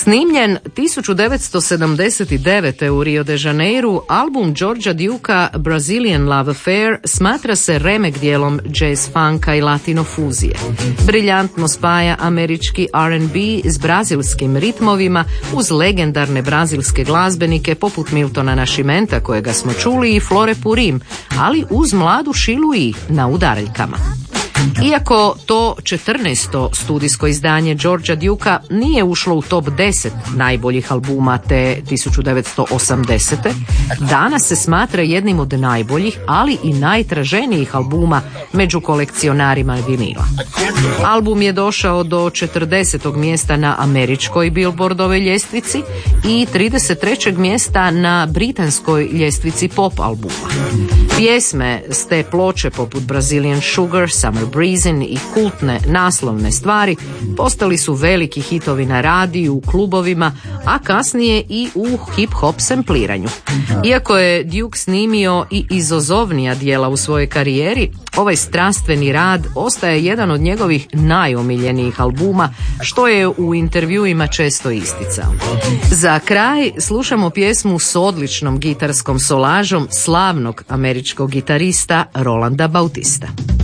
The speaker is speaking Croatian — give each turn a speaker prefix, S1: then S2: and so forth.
S1: Snimljen 1979. u Rio de Janeiru, album Georgea Dukea Brazilian Love Affair smatra se remek dijelom jazz funka i latino fuzije. Briljantno spaja američki R&B s brazilskim ritmovima uz legendarne brazilske glazbenike poput Miltona Nascimenta, kojega smo čuli, i Flore Purim, ali uz mladu Šilu I na udareljkama. Iako to 14. studijsko izdanje Georgea Dukea nije ušlo u top 10 najboljih albuma te 1980. danas se smatra jednim od najboljih, ali i najtraženijih albuma među kolekcionarima vinila. Album je došao do 40. mjesta na američkoj Billboardovoj ljestvici i 33. mjesta na britanskoj ljestvici pop albuma. Pjesme s te ploče poput Brazilian Sugar, Summer Breezin' i kultne naslovne stvari postali su veliki hitovi na radiju, u klubovima, a kasnije i u hip-hop sempliranju. Iako je Duke snimio i izazovnija djela u svojoj karijeri, ovaj strastveni rad ostaje jedan od njegovih najomiljenijih albuma, što je u intervjuima često isticao. Za kraj slušamo pjesmu s odličnom gitarskom solažom slavnog američkog gitarista Rolanda Bautista.